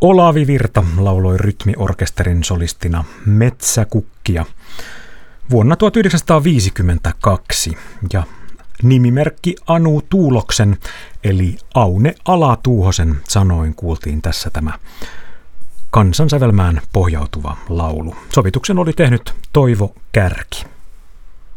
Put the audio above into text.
Olavi Virta lauloi rytmiorkesterin solistina Metsäkukkia vuonna 1952 ja nimimerkki Anu Tuuloksen eli Aune Alatuuhosen sanoin kuultiin tässä tämä kansansävelmään pohjautuva laulu. Sovituksen oli tehnyt Toivo Kärki.